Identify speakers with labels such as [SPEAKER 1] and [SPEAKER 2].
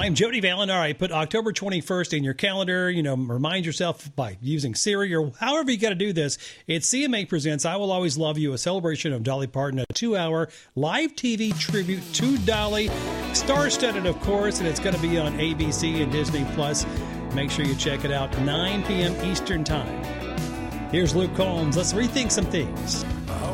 [SPEAKER 1] I'm Jody Valen. All right, put October 21st in your calendar. Remind yourself by using Siri or however you got to do this. It's CMA Presents I Will Always Love You, a celebration of Dolly Parton, a 2-hour live TV tribute to Dolly. Star-studded, of course, and it's going to be on ABC and Disney+. Make sure you check it out, 9 p.m. Eastern Time. Here's Luke Combs. Let's rethink some things.